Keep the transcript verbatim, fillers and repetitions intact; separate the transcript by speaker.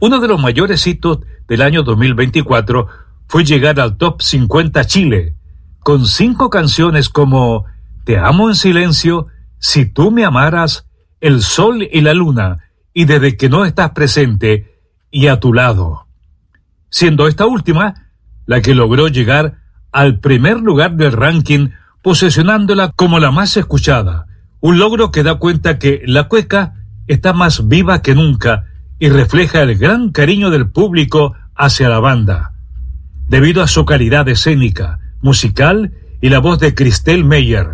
Speaker 1: Uno de los mayores hitos del año dos mil veinticuatro fue llegar al Top cincuenta Chile, con cinco canciones como Te amo en silencio, Si tú me amaras, El sol y la luna, y Desde que no estás presente, y A tu lado. Siendo esta última la que logró llegar al primer lugar del ranking, posicionándola como la más escuchada, un logro que da cuenta que la cueca está más viva que nunca y refleja el gran cariño del público hacia la banda. Debido a su calidad escénica, musical y la voz de Christelle Meyer,